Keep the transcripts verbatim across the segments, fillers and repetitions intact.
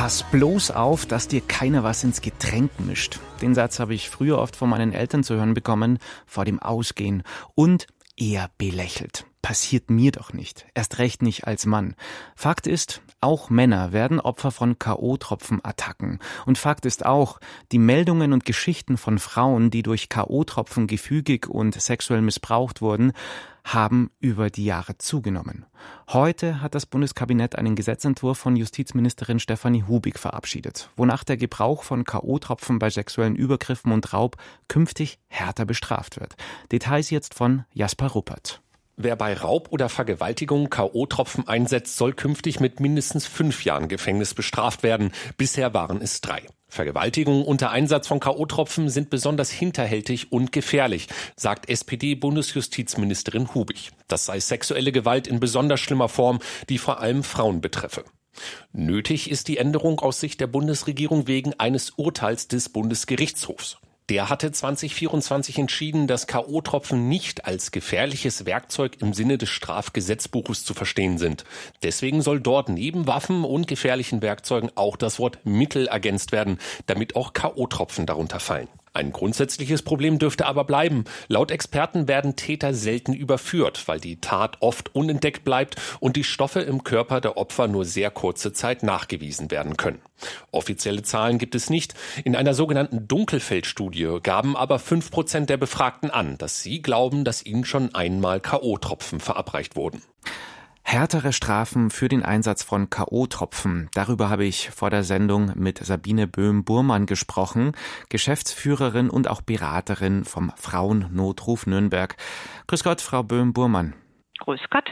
Pass bloß auf, dass dir keiner was ins Getränk mischt. Den Satz habe ich früher oft von meinen Eltern zu hören bekommen, vor dem Ausgehen. Und eher belächelt. Passiert mir doch nicht. Erst recht nicht als Mann. Fakt ist, auch Männer werden Opfer von K O-Tropfen-Attacken. Und Fakt ist auch, die Meldungen und Geschichten von Frauen, die durch K O-Tropfen gefügig und sexuell missbraucht wurden, haben über die Jahre zugenommen. Heute hat das Bundeskabinett einen Gesetzentwurf von Justizministerin Stefanie Hubig verabschiedet, wonach der Gebrauch von K O-Tropfen bei sexuellen Übergriffen und Raub künftig härter bestraft wird. Details jetzt von Jasper Ruppert. Wer bei Raub oder Vergewaltigung K O-Tropfen einsetzt, soll künftig mit mindestens fünf Jahren Gefängnis bestraft werden. Bisher waren es drei. Vergewaltigungen unter Einsatz von K O-Tropfen sind besonders hinterhältig und gefährlich, sagt S P D-Bundesjustizministerin Hubig. Das sei sexuelle Gewalt in besonders schlimmer Form, die vor allem Frauen betreffe. Nötig ist die Änderung aus Sicht der Bundesregierung wegen eines Urteils des Bundesgerichtshofs. Der hatte zwanzig vierundzwanzig entschieden, dass K O-Tropfen nicht als gefährliches Werkzeug im Sinne des Strafgesetzbuches zu verstehen sind. Deswegen soll dort neben Waffen und gefährlichen Werkzeugen auch das Wort Mittel ergänzt werden, damit auch K O-Tropfen darunter fallen. Ein grundsätzliches Problem dürfte aber bleiben. Laut Experten werden Täter selten überführt, weil die Tat oft unentdeckt bleibt und die Stoffe im Körper der Opfer nur sehr kurze Zeit nachgewiesen werden können. Offizielle Zahlen gibt es nicht. In einer sogenannten Dunkelfeldstudie gaben aber fünf Prozent der Befragten an, dass sie glauben, dass ihnen schon einmal K O-Tropfen verabreicht wurden. Härtere Strafen für den Einsatz von K O-Tropfen. Darüber habe ich vor der Sendung mit Sabine Böhm-Burmann gesprochen, Geschäftsführerin und auch Beraterin vom Frauennotruf Nürnberg. Grüß Gott, Frau Böhm-Burmann. Grüß Gott.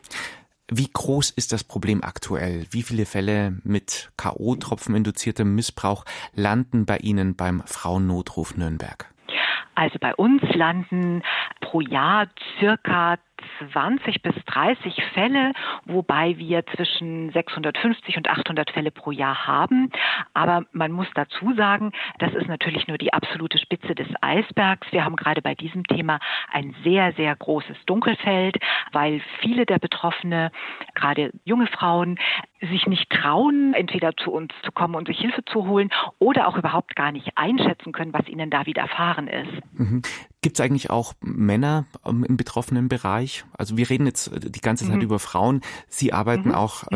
Wie groß ist das Problem aktuell? Wie viele Fälle mit K O-Tropfen induziertem Missbrauch landen bei Ihnen beim Frauennotruf Nürnberg? Also bei uns landen pro Jahr circa zwanzig bis dreißig Fälle, wobei wir zwischen sechshundertfünfzig und achthundert Fälle pro Jahr haben. Aber man muss dazu sagen, das ist natürlich nur die absolute Spitze des Eisbergs. Wir haben gerade bei diesem Thema ein sehr, sehr großes Dunkelfeld, weil viele der Betroffene, gerade junge Frauen, sich nicht trauen, entweder zu uns zu kommen und sich Hilfe zu holen oder auch überhaupt gar nicht einschätzen können, was ihnen da widerfahren ist. Mhm. Gibt es eigentlich auch Männer im betroffenen Bereich? Also wir reden jetzt die ganze Zeit mhm. über Frauen. Sie arbeiten mhm. auch